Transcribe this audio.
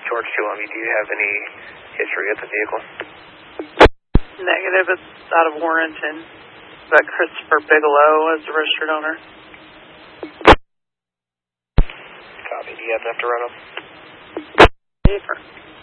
George Chilami, do you have any history with the vehicle? Negative, it's out of Warrenton. But Christopher Bigelow is the registered owner. Copy. Do you have enough to run them? Paper.